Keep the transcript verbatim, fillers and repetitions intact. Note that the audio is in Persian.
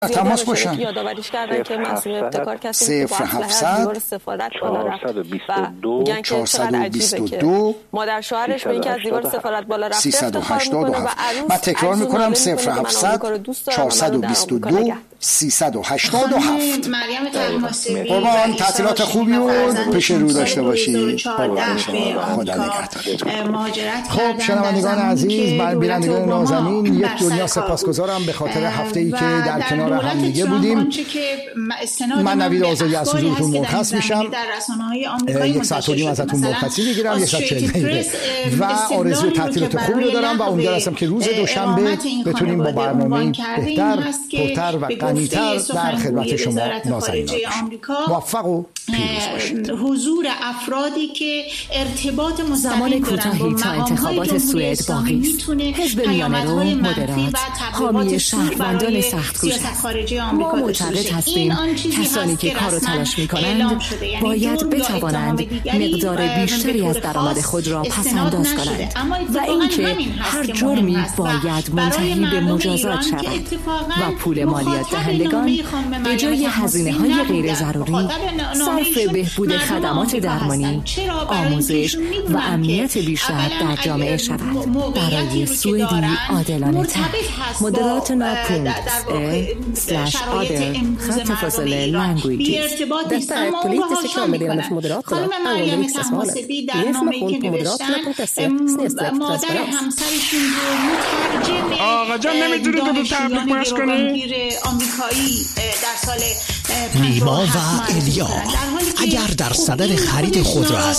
تماس باشن. یادآوریش کردن که مسئول ابتکار کسی صفر هفتصد سفارت بالا رفت و میگن که چهارصد و بیست و دو مادر شوهرش به اینکه از دیوار سفارت بالا رفته سیصد و هشتاد و هفت. من تکرار میکنم صفر هفتصد چهارصد و بیست و دو سیصد و هشتاد و هفت. مریم طهماسبی قربان تعطیلات خوبی و پیش رو داشته باشید. خدا نگهدار. خب شنوندگان عزیز، بینندگان نازنین، یک دنیا سپاسگزارم به خاطر هفته‌ای که در کنار هم دیگه بودیم. من نوید آزادی از حضورتون مرخص میشم. یک ساعت و نیم ازتون مرخصی میگیرم، یک ساعت چهل دقیقه و آرزوی تعطیلات خوبی رو دارم و امیدوار هستم که روز دوشنبه بتونیم با برنامه بهتر، پرتر و غنی‌تر در خدمت شما نازنینان موفق و پیروز باشید. حضور افرادی که ارتباط مستقیم زمان تا انتخابات سوئد باقی است. حزب میانه رو مدرات حامی شهروندان سخت‌کوش است. ما معتقد هستیم کسانی که کار و تلاش می‌کنند باید بتوانند مقدار بیشتری از درآمد خود را پس‌انداز کنند و اینکه هر جرمی باید منتهی به مجازات شود و پول مالیات دهندگان به جای هزینه‌های غیر ضروری صرف بهبود خدمات درمانی، آموزش و امنیت بیشتر در جامعه شود. برای سوئدی عادلانه تر مدرات ناپونت سلاش آدر خط فاصله لنگویجیز. Detta är ett politiskt reklammeddelande för Moderaterna angående riksdagsvalet. Ge information på moderaterna punkt se snedstreck transparens. آقا جان نمیتونی تو تو تبلیغ باز کنی؟ نیما و الیا اگر در صدد خرید خودرو هستید